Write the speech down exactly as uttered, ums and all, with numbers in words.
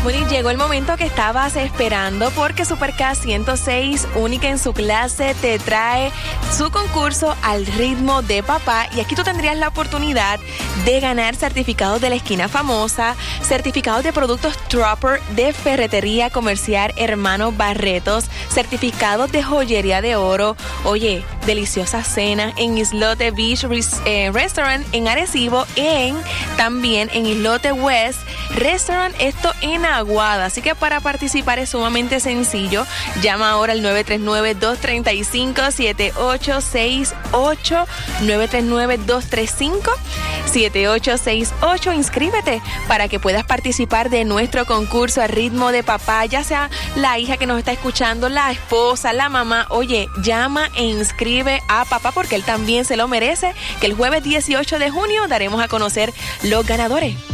Bueno, y llegó el momento que estabas esperando porque Super K ciento seis, única en su clase, te trae su concurso Al Ritmo de Papá. Y aquí tú tendrías la oportunidad de ganar certificados de la esquina famosa, certificados de productos Tropper de Ferretería Comercial Hermano Barretos, certificados de joyería de oro. Oye, deliciosa cena en Islote Beach eh, Restaurant en Arecibo, en también en Islote West Restaurant, esto en Aguada. Así que para participar es sumamente sencillo. Llama ahora al nueve tres nueve, dos tres cinco, siete ocho seis ocho, nueve tres nueve, dos tres cinco, siete ocho seis ocho. Inscríbete para que puedas participar de nuestro concurso Al Ritmo de Papá, ya sea la hija que nos está escuchando, la esposa, la mamá. Oye, llama e inscribe a papá porque él también se lo merece, que el jueves dieciocho de junio daremos a conocer los ganadores.